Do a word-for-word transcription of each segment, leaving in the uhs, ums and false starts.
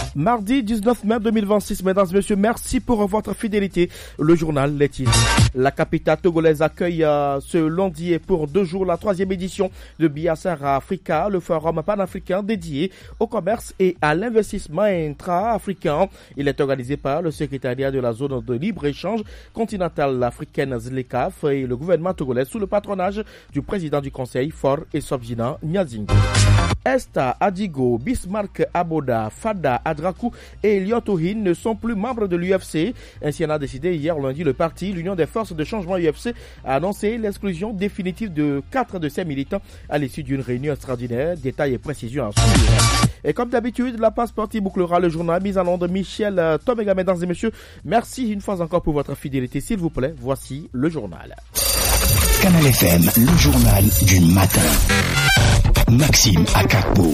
Mardi dix-neuf mai deux mille vingt-six, mesdames et messieurs, merci pour votre fidélité. Le journal Les Titres. La capitale togolaise accueille euh, ce lundi et pour deux jours la troisième édition de Biashara Africa, le forum panafricain dédié au commerce et à l'investissement intra-africain. Il est organisé par le secrétariat de la zone de libre-échange continentale africaine ZLECAf et le gouvernement togolais sous le patronage du président du conseil, Faure Eswabjina Nyazingue. Esta, Adigo, Bismarck Aboda, Fada Adrakou et Elliot Ohin ne sont plus membres de l'U F C. Ainsi en a décidé hier lundi le parti, l'Union des forces de changement U F C, a annoncé l'exclusion définitive de quatre de ses militants à l'issue d'une réunion extraordinaire. Détails et précisions en suivre. Et comme d'habitude, la passe partie bouclera le journal mis en nom de Michel Tomega. Mesdames et messieurs, merci une fois encore pour votre fidélité. S'il vous plaît, voici le journal. Canal F M, le journal du matin. Maxime Akakbo.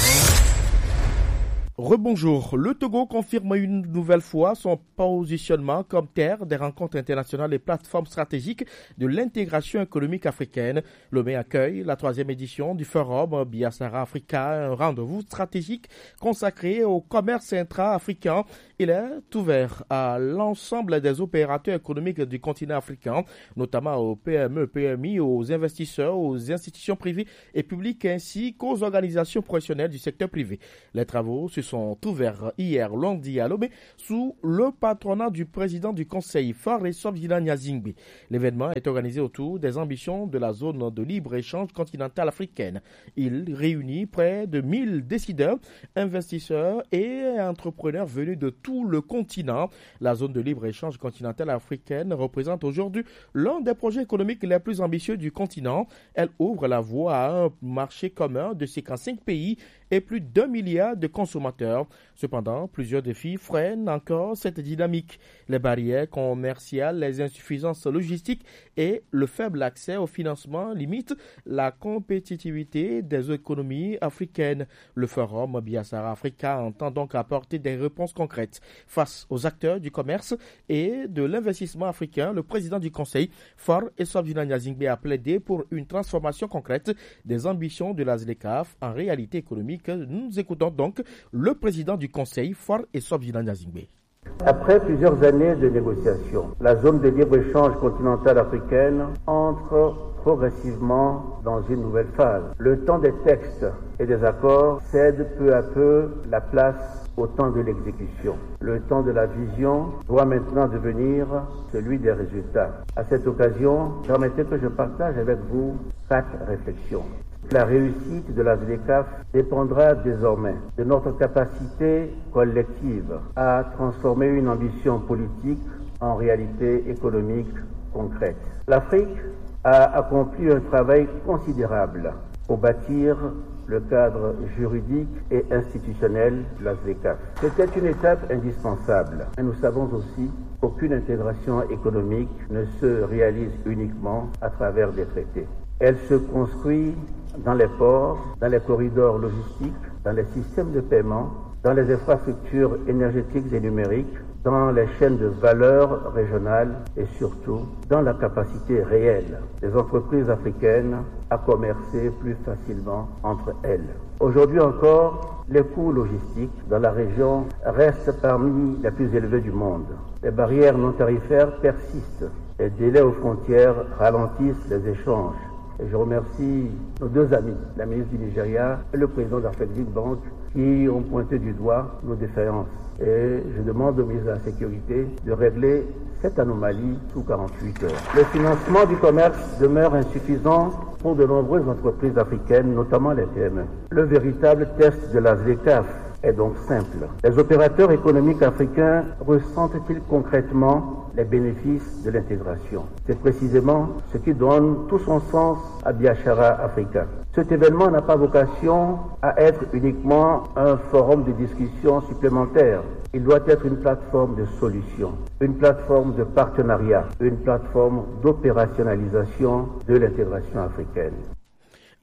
Rebonjour. Le Togo confirme une nouvelle fois son positionnement comme terre des rencontres internationales et plateformes stratégiques de l'intégration économique africaine. Lomé accueille la troisième édition du forum Biashara Africa, un rendez-vous stratégique consacré au commerce intra-africain. Il est ouvert à l'ensemble des opérateurs économiques du continent africain, notamment aux P M E, P M I, aux investisseurs, aux institutions privées et publiques ainsi qu'aux organisations professionnelles du secteur privé. Les travaux se sont ouverts hier lundi à Lomé sous le patronat du président du conseil, Faure Eswabjina Nyazingue. L'événement est organisé autour des ambitions de la zone de libre-échange continentale africaine. Il réunit près de mille décideurs, investisseurs et entrepreneurs venus de tout le continent. La zone de libre-échange continentale africaine représente aujourd'hui l'un des projets économiques les plus ambitieux du continent. Elle ouvre la voie à un marché commun de cinquante-cinq pays et plus d'un milliard de consommateurs. Cependant, plusieurs défis freinent encore cette dynamique. Les barrières commerciales, les insuffisances logistiques et le faible accès au financement limitent la compétitivité des économies africaines. Le forum Biashara Africa entend donc apporter des réponses concrètes face aux acteurs du commerce et de l'investissement africain. Le président du conseil, Faure Eswabjina Nyazingue, a plaidé pour une transformation concrète des ambitions de la ZLECAf en réalité économique. Nous écoutons donc le président du conseil, Faure Eswabjina Nyazingue. Après plusieurs années de négociations, la zone de libre-échange continentale africaine entre progressivement dans une nouvelle phase. Le temps des textes et des accords cède peu à peu la place au temps de l'exécution. Le temps de la vision doit maintenant devenir celui des résultats. À cette occasion, permettez que je partage avec vous quatre réflexions. La réussite de la ZLECAf dépendra désormais de notre capacité collective à transformer une ambition politique en réalité économique concrète. L'Afrique a accompli un travail considérable pour bâtir le cadre juridique et institutionnel de la ZLECAf. C'était une étape indispensable. Et nous savons aussi qu'aucune intégration économique ne se réalise uniquement à travers des traités. Elle se construit dans les ports, dans les corridors logistiques, dans les systèmes de paiement, dans les infrastructures énergétiques et numériques, dans les chaînes de valeur régionales et surtout dans la capacité réelle des entreprises africaines à commercer plus facilement entre elles. Aujourd'hui encore, les coûts logistiques dans la région restent parmi les plus élevés du monde. Les barrières non tarifaires persistent. Les délais aux frontières ralentissent les échanges. Et je remercie nos deux amis, la ministre du Nigeria et le président d'Afrique Bank, qui ont pointé du doigt nos défaillances. Et je demande au ministre de la Sécurité de régler cette anomalie sous quarante-huit heures. Le financement du commerce demeure insuffisant pour de nombreuses entreprises africaines, notamment les P M E. Le véritable test de la ZLECAf est donc simple. Les opérateurs économiques africains ressentent-ils concrètement les bénéfices de l'intégration? C'est précisément ce qui donne tout son sens à Biashara Africa. Cet événement n'a pas vocation à être uniquement un forum de discussion supplémentaire. Il doit être une plateforme de solutions, une plateforme de partenariat, une plateforme d'opérationnalisation de l'intégration africaine.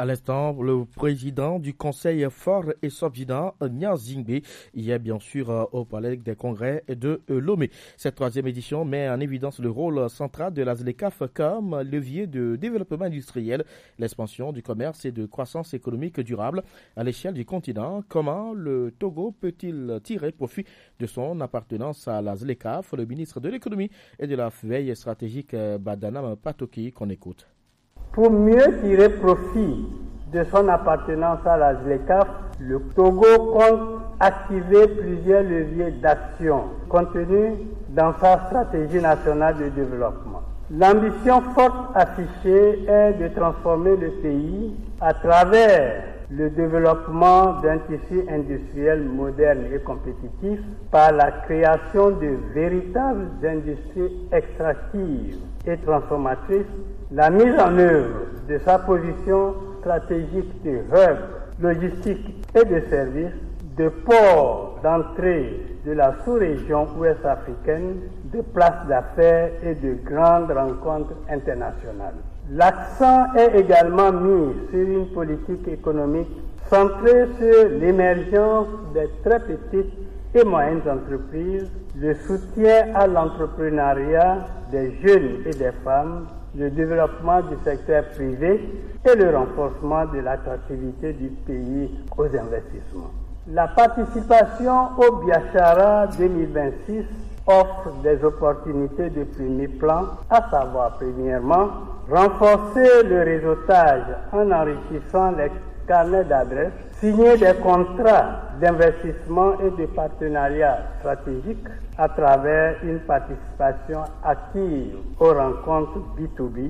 À l'instant, le président du Conseil fort et Sobjina, Nya Zingbe, hier bien sûr au Palais des Congrès de Lomé. Cette troisième édition met en évidence le rôle central de la ZLECAf comme levier de développement industriel, l'expansion du commerce et de croissance économique durable à l'échelle du continent. Comment le Togo peut-il tirer profit de son appartenance à la ZLECAf? Le ministre de l'économie et de la veille stratégique Badana Patoki qu'on écoute. Pour mieux tirer profit de son appartenance à la ZLECAf, le Togo compte activer plusieurs leviers d'action contenus dans sa stratégie nationale de développement. L'ambition forte affichée est de transformer le pays à travers le développement d'un tissu industriel moderne et compétitif par la création de véritables industries extractives et transformatrices, la mise en œuvre de sa position stratégique de hub logistique et de services, de port d'entrée de la sous-région ouest africaine, de places d'affaires et de grandes rencontres internationales. L'accent est également mis sur une politique économique centrée sur l'émergence des très petites et moyennes entreprises, le soutien à l'entrepreneuriat des jeunes et des femmes, le développement du secteur privé et le renforcement de l'attractivité du pays aux investissements. La participation au Biachara deux mille vingt-six offre des opportunités de premier plan, à savoir premièrement renforcer le réseautage en enrichissant les carnets d'adresses, signer des contrats d'investissement et de partenariat stratégique à travers une participation active aux rencontres B deux B,